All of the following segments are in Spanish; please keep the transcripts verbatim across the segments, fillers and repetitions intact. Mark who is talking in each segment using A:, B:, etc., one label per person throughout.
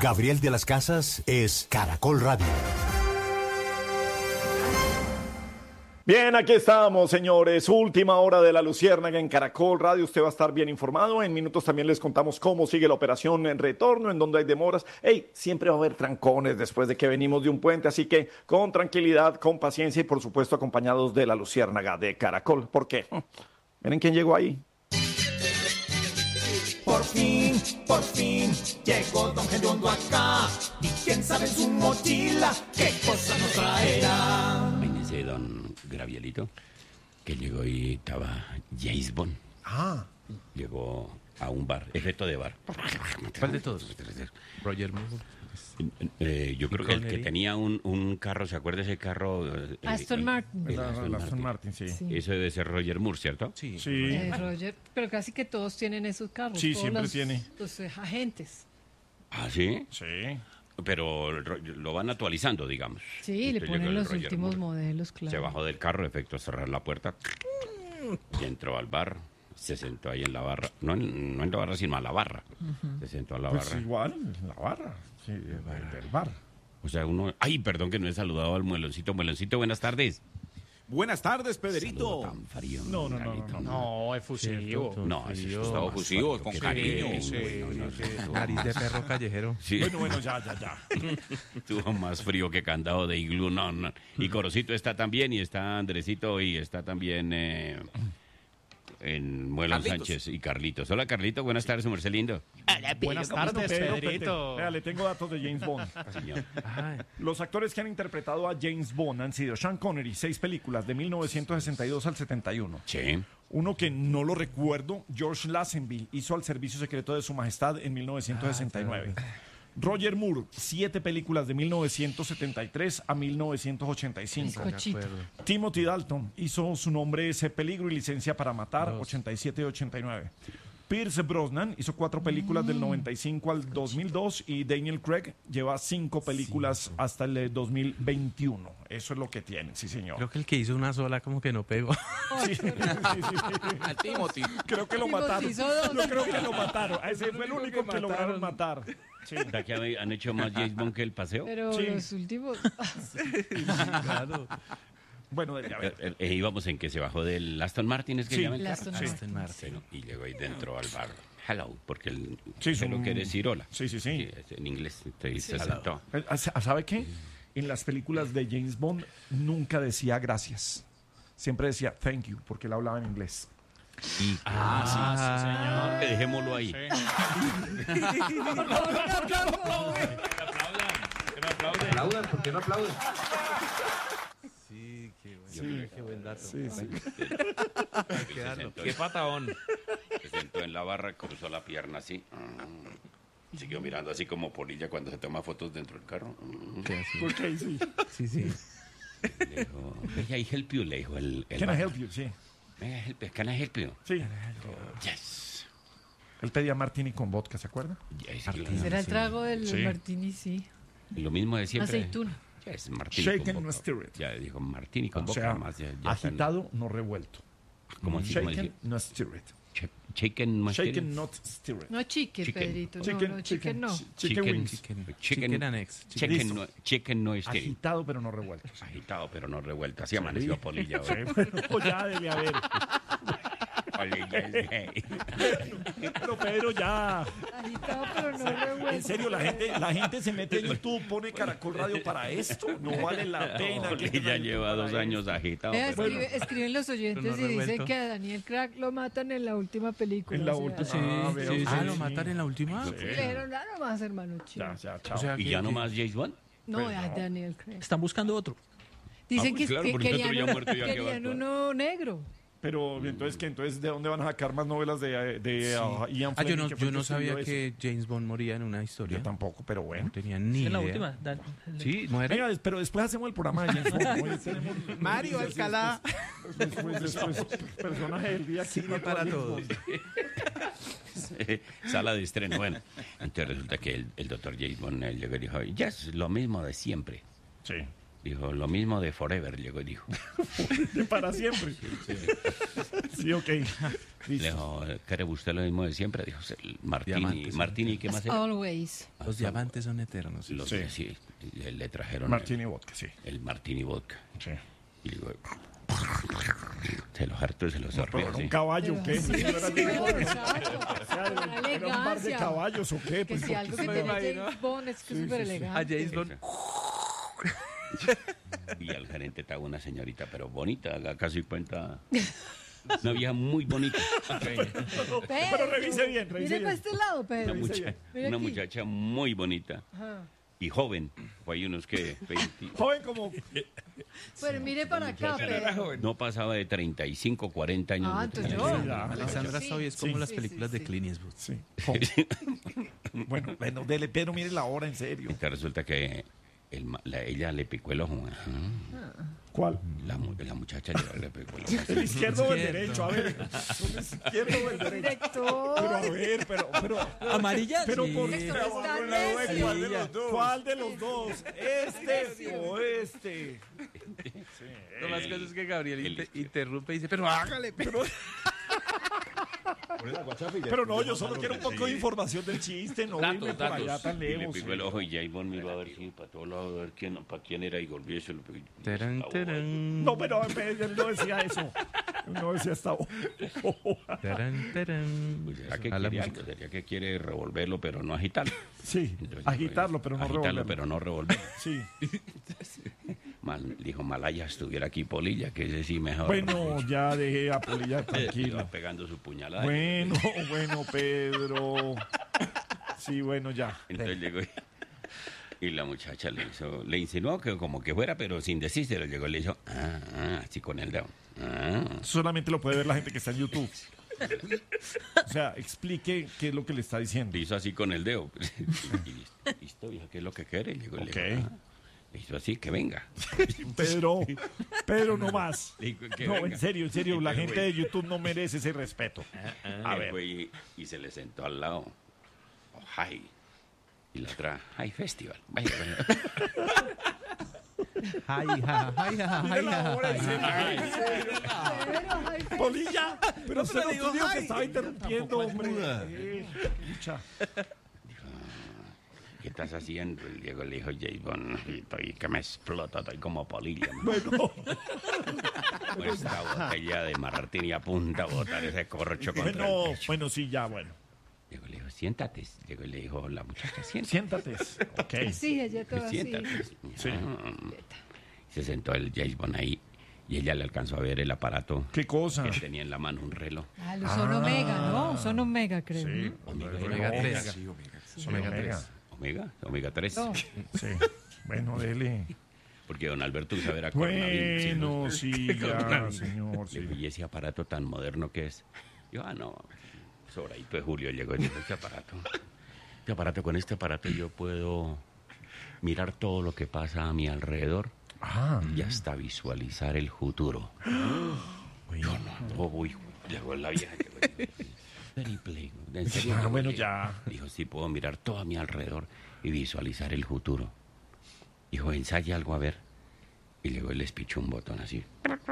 A: Gabriel de las Casas es Caracol Radio.
B: Bien, aquí estamos, señores. Última hora de la Luciérnaga en Caracol Radio. Usted va a estar bien informado. En minutos también les contamos cómo sigue la operación en retorno, en donde hay demoras. Ey, siempre va a haber trancones después de que venimos de un puente, así que con tranquilidad, con paciencia y por supuesto acompañados de la Luciérnaga de Caracol. ¿Por qué? Miren quién llegó ahí.
C: Por fin, por fin, llegó Don Gediondo acá. Y quién sabe en su mochila qué cosa nos traerá.
D: Imagínese, don Gabrielito, que llegó y estaba James Bond.
B: Ah.
D: Llegó a un bar, efecto de bar.
E: ¿Cuál de todos? Roger Moore.
D: Eh, yo creo que el que tenía un, un carro, ¿se acuerda ese carro? Eh,
F: Aston
D: el,
F: Martin.
D: el
B: La,
D: Aston
B: la Aston
D: Martin.
B: Martin, sí.
F: Sí.
D: Eso debe ser Roger Moore, ¿cierto?
E: Sí.
B: Sí.
F: Eh, Roger, pero casi que todos tienen esos carros.
B: Sí,
F: todos
B: siempre
F: los,
B: tiene.
F: Los eh, agentes.
D: Ah, ¿sí?
B: Sí.
D: Pero lo van actualizando, digamos.
F: Sí, le
D: Usted
F: ponen
D: llegó el
F: los
D: Roger
F: últimos
D: Moore,
F: modelos, claro.
D: Se bajó del carro, efecto cerrar la puerta, y entró al bar, se sentó ahí en la barra, no en, no en la barra, sino a la barra. Uh-huh. Se sentó a la
B: Pues
D: barra.
B: igual, la barra, sí, del, del bar.
D: O sea, uno... Ay, perdón que no he saludado al mueloncito. Mueloncito, buenas tardes.
G: Buenas tardes, Pedrito.
D: Tan frío,
B: No, no, no,
D: Galito,
B: no,
E: No, es fusivo.
D: No, ese es
G: Gustavo
D: más
G: fusivo,
D: frío
G: con
D: que
G: cariño.
D: frío.
E: Sí,
D: Bueno, no,
E: sí,
D: estuvo
E: nariz
D: más-
E: de perro callejero.
D: Sí,
B: Bueno, bueno, ya, ya, ya.
D: estuvo más frío que candado de iglú. No, no. Y Corocito está también, y está Andresito, y está también eh, en Muelón
G: Carlitos.
D: Sánchez y Carlitos. Hola, Carlito, buenas tardes, merced lindo.
E: Buenas tardes,
B: Pedro,
E: Pedrito.
B: Vea, le tengo datos de James Bond.
D: Señor.
E: Ay,
B: Los actores que han interpretado a James Bond han sido Sean Connery, seis películas, de mil novecientos sesenta y dos al setenta y uno.
D: Sí.
B: Uno que no lo recuerdo, George Lazenby, hizo Al Servicio Secreto de Su Majestad en mil novecientos sesenta y nueve. Roger Moore, siete películas de mil novecientos setenta y tres a mil novecientos ochenta y cinco.
F: Bizcochito.
E: de acuerdo.
B: Timothy Dalton hizo Su Nombre es Peligro y Licencia para Matar, ochenta y siete y ochenta y nueve. Pierce Brosnan hizo cuatro películas del noventa y cinco al dos mil dos y Daniel Craig lleva cinco películas hasta el eh, dos mil veintiuno. Eso es lo que tiene, sí señor.
E: Creo que el que hizo una sola como que no pegó.
B: Sí, sí, sí, sí.
G: A Timothy.
B: Creo que lo
F: Timothy
B: mataron.
F: hizo dos.
B: Yo creo que lo mataron. Ese fue el único que lograron matar. Sí.
D: ¿Verdad que han hecho más James Bond que el paseo?
F: Pero
B: Sí.
F: los últimos.
E: Claro.
B: Bueno, a ver.
D: Eh, eh, íbamos en que se bajó del Aston Martin, es que
B: Sí.
D: llama el
F: El
D: carro.
F: Aston
D: Sí.
F: Martin.
D: Bueno, y llegó ahí dentro al bar. Hello, porque el
B: Sí,
D: se
B: son-
D: lo quiere decir hola.
B: Sí, sí, sí.
D: es en inglés, entonces se sentó.
B: Eh, ¿Sabe qué? En las películas de James Bond nunca decía gracias. Siempre decía thank you, porque él hablaba en inglés.
D: Y
E: Ah,
D: que dejémoslo ahí.
H: Aplaudan, ¿por qué no aplauden?
E: sí, qué bueno. Qué buen dato.
B: Sí, sí.
D: Se sentó,
G: Qué patadón.
D: se sentó en la barra, cruzó la pierna así. Mm. Siguió mirando así como polilla cuando se toma fotos dentro del carro. Mm.
E: ¿Qué así?
B: ¿Por qué? Sí.
E: Sí, sí.
D: Le dijo, "May I help you?", le dijo el, el
B: Can I
D: barman.
B: help you? Sí.
D: "May I help you? Can I help you?"
B: Sí.
D: Yes.
B: Él pedía martini con vodka, ¿se acuerda?
D: Yes,
E: Martini.
F: Será el trago del
B: Sí.
F: martini, sí.
D: Lo mismo de siempre.
F: Aceituna.
D: Yes, martini
B: Shaken
D: con
B: not
D: vodka.
B: stirred.
D: Ya dijo martini con
B: O
D: boca
B: sea,
D: más. Ya, ya están-
B: agitado, no revuelto.
D: ¿Cómo así? ¿Cómo
B: Shaken,
D: así?
B: not stirred.
D: Ch- Shaken, no
B: Shaken,
D: stirred.
B: not stirred.
F: No chicken,
D: Chicken.
F: Pedrito. No,
B: Chicken,
F: no, chicken no.
B: chi- Chicken wings.
E: Chicken,
D: Chicken-
E: chicken annex. Chicken-
D: Chicken
B: Listo.
D: no, chicken no es stirred.
B: Agitado, pero no revuelto.
D: Agitado, pero no revuelto. Así amaneció Polilla hoy.
B: Sí, bueno, ya debe haber.
D: Polilla es gay.
B: Pero Pedro, ya.
F: Agitado, pero no revuelto.
B: En serio, la gente, la gente se mete en YouTube, pone Caracol Radio para esto. No vale la pena. que
D: Polilla
B: tengan
D: lleva
B: para
D: dos
B: esto.
D: años agitado.
F: Vea,
D: pero-
F: escribe- escriben los oyentes
E: Pero no
F: y dicen
E: revuelto.
F: que a Daniel Crack lo matan en la última película.
B: En la
F: o sea,
B: última.
E: Sí,
B: Ah, veo,
E: sí,
B: sí,
E: ah,
B: sí.
E: ¿lo matan en la última?
F: Le dijeron, nada más, hermano chido.
B: Ya, ya, chao.
E: O sea,
D: ¿Y
E: que-
D: ya
E: que-
D: nomás James Bond?
F: No, a Daniel Craig.
I: Están buscando otro.
F: Dicen
D: Ah,
F: que,
D: pues claro,
F: que
D: porque el otro
F: querían,
D: ya muerto, ya que va a
F: querían
D: actuar.
F: uno negro.
B: Pero entonces, ¿qué? Entonces, ¿de dónde van a sacar más novelas de, de uh, Ian
E: Ah, yo
B: Fleming,
E: no,
B: que fue
E: yo
B: el
E: no
B: que
E: sabía
B: escribió eso?
E: que James Bond moría en una historia.
B: Yo tampoco, pero bueno.
E: No tenía ni
I: En la
E: idea.
I: última. Dan-
E: Sí, muere.
B: Venga, pero después hacemos el programa de James Bond. Hoy tenemos
G: Mario Alcalá.
B: Después, después, después, personaje del día. aquí
E: Cine para
B: James
E: todos.
B: Bond.
D: Sala de estreno. Bueno, entonces resulta que el, el doctor James Bond él llegó y dijo, ya es lo mismo de siempre.
B: Sí.
D: Dijo, lo mismo de forever, llegó y dijo.
B: De para siempre. Sí, ok.
D: Le dijo, ¿quiere usted lo mismo de siempre? Dijo, el Martini,
E: Diamantes,
D: Martini, ¿qué más
F: As
D: era?
F: always.
E: Los diamantes son eternos.
D: Los,
B: Sí.
D: sí, le, le trajeron
B: Martini vodka, sí.
D: el, el Martini Vodka.
B: Sí.
D: Y digo, se los hartó y se los sorbió.
B: ¿Pero era
D: sí.
B: un caballo o qué?
F: Sí,
B: ¿No era
F: sí,
B: de-
F: pero, exacto.
B: o sea,
F: Una
B: ¿era un bar de
F: elegancia.
B: caballos o qué?
F: Que
B: Pues,
F: si
B: ¿por
F: algo
B: qué
F: que
B: se
F: tiene
B: me imagino?
F: James Bond es que es súper
E: A
F: elegante.
E: James Bond.
D: Y al gerente estaba una señorita, pero bonita, haga caso y cuenta. Una vieja muy bonita.
B: Pero revise bien, revise
F: Mire para
B: bien.
F: este lado, Pedro.
D: Una, mucha-
F: Mira
D: una
F: aquí.
D: muchacha muy bonita
F: Ajá.
D: y joven. Fue ahí unos que veinte,
B: Joven como...
F: Pero mire para acá, Pedro.
D: no pasaba de treinta y cinco, cuarenta años.
F: Ah,
D: de
F: entonces
D: tener.
F: yo.
B: ya.
E: Alexandra
F: Sí,
E: Soy es como
B: sí,
E: las
F: sí,
E: películas
F: sí,
E: de
F: sí.
E: Clint Eastwood.
B: Sí. Bueno, bueno, dele, pero mire la hora, en serio.
D: Entonces resulta que el ma- la- ella le picó el ojo. Ajá.
B: ¿Cuál?
D: La, mu- la muchacha le, le picó el ojo.
B: ¿El izquierdo o el
E: Izquierdo.
B: derecho? A ver, ¿el izquierdo o el derecho?
F: Director.
B: Pero a ver, pero, pero...
E: Amarilla.
B: Pero
E: sí.
B: por
F: Director,
B: qué?
F: está
B: ¿Cuál de los
F: necio.
B: dos? ¿Cuál de los dos? ¿Este o este?
E: Lo más cosas es que Gabriel
D: El
E: inter-
D: izquierdo.
E: interrumpe y dice, pero hágale, pero...
B: Pero no, yo solo quiero un poco de información del chiste, no
D: Datos,
B: irme por
D: datos.
B: allá tan
D: Y le
B: lejos.
D: picó el ojo y James Bond miró a ver si para todos lados, a ver quién, para quién era y volvió y se lo picó.
E: Tarán,
D: Está bobo.
E: tarán.
B: No, pero él no decía eso. Él no decía esta
E: Tarán, tarán.
D: Pues será que
E: A la
D: quiere
E: música.
D: algo, sería que quiere revolverlo, pero no agitarlo.
B: Sí,
D: Entonces,
B: agitarlo, pero no
D: agitarlo,
B: revolverlo.
D: pero no revolverlo.
B: Sí.
D: Mal, dijo Malaya, estuviera aquí Polilla, que ese sí mejor.
B: Bueno, ya dejé a Polilla
D: Iba
B: tranquilo.
D: pegando su puñalada.
B: Bueno, bueno, Pedro. Sí, bueno, ya.
D: Entonces llegó y, y la muchacha le hizo, le insinuó que como que fuera, pero sin decírselo. Llegó y le hizo, ah, ah, así con el dedo. Ah.
B: Solamente lo puede ver la gente que está en YouTube. O sea, explique qué es lo que le está diciendo.
D: Le hizo así con el dedo. Y, y listo, vieja, ¿qué es lo que quiere? Y llegó y le
B: Ok.
D: dijo, ah. Le hizo así, que venga.
B: Pedro, Pedro, no más.
D: Le dijo que
B: No,
D: venga.
B: en serio, en serio, la
D: Entonces,
B: gente
D: güey,
B: de YouTube no merece ese respeto. A
D: él
B: ver.
D: fue y, y se le sentó al lado. Oh, hi. Y la otra, hi festival. Vaya, vaya.
E: Ay, ja, ay, ja,
B: Mire
E: ay,
B: la
E: ja,
B: hora,
E: ay,
B: en
E: ja.
B: serio.
F: Pedro, ay,
B: Polilla, pero usted no
E: digo,
B: dijo que
E: ay.
B: estaba interrumpiendo, hombre. Eh, Escucha.
D: ¿Qué estás haciendo? Y llegó, le dijo James Bond, y estoy que me explota, estoy como polilla.
B: Bueno,
D: Pues esta botella de Martini a punta a botar ese corcho contra
B: bueno,
D: el pecho.
B: bueno, sí, ya, bueno.
D: Llegó y le dijo, siéntate. Llegó y le dijo la muchacha, siéntate.
B: Siéntate. Ok.
F: sí, ella toda así.
D: Siéntate.
B: Sí.
D: Ah. Se sentó el James Bond ahí y ella le alcanzó a ver el aparato
B: ¿Qué cosa?
D: que tenía en la mano, un reloj.
F: Ah, los son Omega, ¿no? Son Omega, creo.
B: Sí,
F: ¿no?
E: Omega tres. Omega tres.
D: Omega, Omega tres.
F: No.
B: sí. Bueno, dele.
D: Porque don Alberto usa ver a coronavirus. ¿sí?
B: Bueno, sí, ya, señor,
D: Le
B: sí.
D: dijo, ¿y ese aparato tan moderno que es? Yo, ah, no, sobradito de Julio llegó y dijo, este aparato, este aparato, con este aparato yo puedo mirar todo lo que pasa a mi alrededor
B: Ah,
D: y hasta visualizar el futuro. Yo no, no voy, llegó la vieja, llegó y dijo, very play, ¿en serio?
B: Ah, bueno,
D: Dijo,
B: ya.
D: Dijo, sí, puedo mirar todo a mi alrededor y visualizar el futuro. Dijo, ensaya algo a ver. Y luego él les pichó un botón así.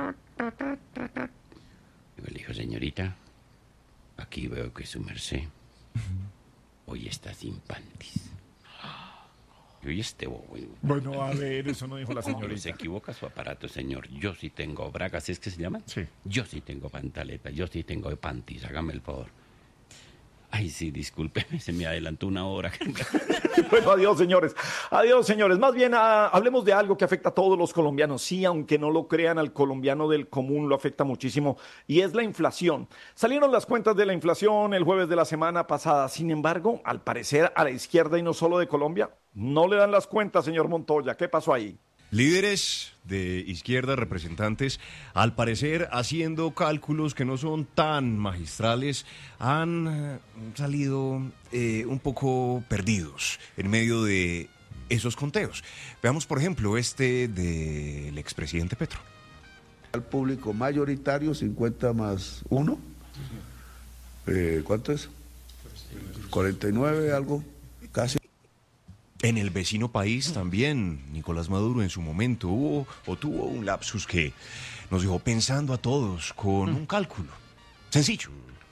D: Y le dijo, señorita, aquí veo que su merced hoy está sin panties. Y hoy este bobo.
B: Bueno, a ver, eso no dijo la
D: Se
B: señorita.
D: equivoca su aparato, señor. Yo sí tengo bragas, ¿es que se llaman?
B: Sí.
D: Yo sí tengo pantaleta, yo sí tengo panties, hágame el favor. Ay, sí, discúlpeme, se me adelantó una hora.
B: Bueno, adiós, señores. Adiós, señores. Más bien, ah, hablemos de algo que afecta a todos los colombianos. Sí, aunque no lo crean, al colombiano del común lo afecta muchísimo, y es la inflación. Salieron las cuentas de la inflación el jueves de la semana pasada. Sin embargo, al parecer, a la izquierda y no solo de Colombia, no le dan las cuentas, señor Montoya. ¿Qué pasó ahí?
I: Líderes de izquierda, representantes, al parecer haciendo cálculos que no son tan magistrales, han eh, salido eh, un poco perdidos en medio de esos conteos. Veamos, por ejemplo, este del expresidente Petro.
J: Al público mayoritario, cincuenta más uno. Eh, ¿Cuánto es? cuarenta y nueve, algo, casi.
I: En el vecino país también, Nicolás Maduro en su momento hubo o tuvo un lapsus que nos dejó pensando a todos con un cálculo sencillo.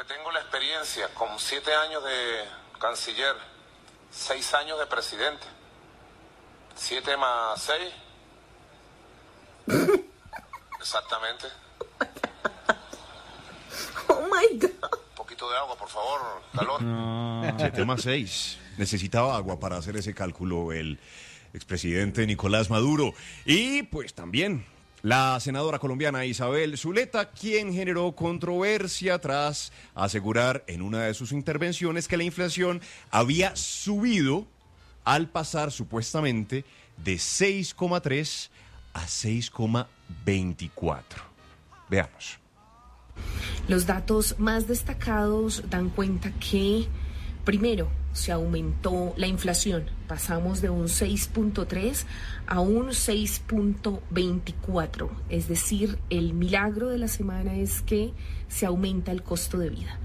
K: tengo la experiencia con siete años de canciller, seis años de presidente. Siete más seis. Exactamente.
L: Oh my God.
K: Un poquito de agua, por favor, calor.
I: Siete más seis. Necesitaba agua para hacer ese cálculo el expresidente Nicolás Maduro. Y pues también la senadora colombiana Isabel Zuleta, quien generó controversia tras asegurar en una de sus intervenciones que la inflación había subido al pasar supuestamente de seis coma tres a seis coma veinticuatro. Veamos.
L: Los datos más destacados dan cuenta que, primero, se aumentó la inflación. Pasamos de un seis punto tres a un seis punto veinticuatro. Es decir, el milagro de la semana es que se aumenta el costo de vida.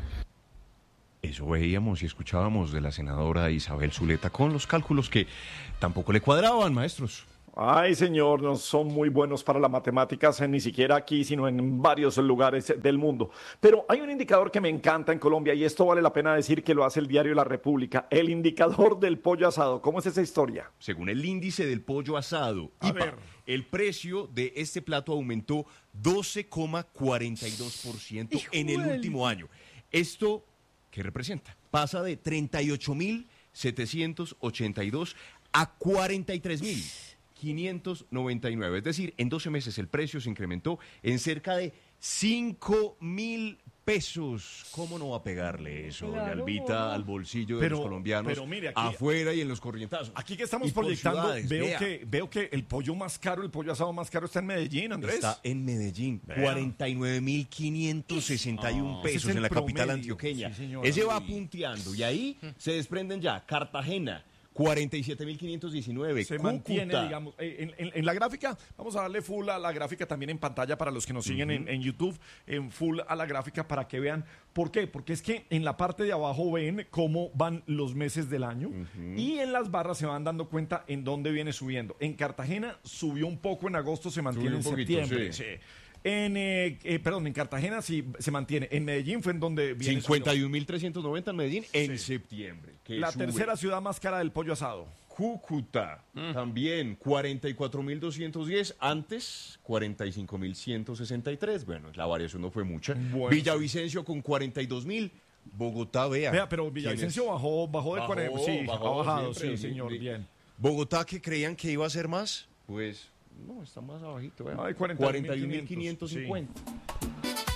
I: Eso veíamos y escuchábamos de la senadora Isabel Zuleta con los cálculos que tampoco le cuadraban, maestros.
B: Ay, señor, no son muy buenos para las matemáticas, eh, ni siquiera aquí, sino en varios lugares del mundo. Pero hay un indicador que me encanta en Colombia, y esto vale la pena decir que lo hace el diario La República, el indicador del pollo asado. ¿Cómo es esa historia?
I: Según el índice del pollo asado,
B: A
I: I P A,
B: ver.
I: el precio de este plato aumentó doce coma cuarenta y dos por ciento en el último año. ¿Esto qué representa? Pasa de treinta y ocho mil setecientos ochenta y dos a cuarenta y tres mil quinientos noventa y nueve. Es decir, en doce meses el precio se incrementó en cerca de cinco mil pesos. ¿Cómo no va a pegarle eso, doña
B: Claro.
I: Albita, al bolsillo de
B: Pero-
I: los colombianos
B: pero mire, aquí-
I: afuera y en los corrientazos?
B: Aquí que estamos
I: Y por
B: proyectando,
I: ciudades,
B: veo
I: vea.
B: que, veo que el pollo más caro, el pollo asado más caro está en Medellín, Andrés.
I: Está en Medellín,
B: Vea.
I: cuarenta y nueve mil quinientos sesenta y uno
B: Ah, ese es
I: pesos
B: el
I: en la capital
B: promedio.
I: antioqueña.
B: Sí, señora.
I: Ese va punteando y ahí se desprenden ya Cartagena, cuarenta y siete mil quinientos diecinueve,
B: Se
I: Cúcuta.
B: mantiene, digamos, eh, en, en- en la gráfica, vamos a darle full a la gráfica también en pantalla para los que nos siguen en, en YouTube, en full a la gráfica para que vean. ¿Por qué? Porque es que en la parte de abajo ven cómo van los meses del año y en las barras se van dando cuenta en dónde viene subiendo. En Cartagena subió un poco, en agosto se mantiene
I: Subió un
B: en
I: poquito,
B: septiembre.
I: sí.
B: sí. En, eh, eh, perdón, en Cartagena sí se mantiene. En Medellín fue en donde viene
I: cincuenta y un mil trescientos noventa en Medellín en
B: Sí.
I: septiembre. que
B: la
I: sube.
B: tercera ciudad más cara del pollo asado.
I: Cúcuta, también cuarenta y cuatro mil doscientos diez, antes cuarenta y cinco mil ciento sesenta y tres. Bueno, la variación no fue mucha.
B: Bueno,
I: Villavicencio con cuarenta y dos mil. Bogotá, vea.
B: Vea, pero Villavicencio
I: ¿quiénes?
B: bajó, bajó de
I: Bajó,
B: cuarenta. Sí,
I: bajó
B: ha bajado,
I: siempre,
B: sí, señor,
I: sí.
B: bien.
I: Bogotá, que creían que iba a ser más, pues no, está más abajito. vea.
B: Ay,
I: cuarenta y un mil quinientos cincuenta.
B: sí.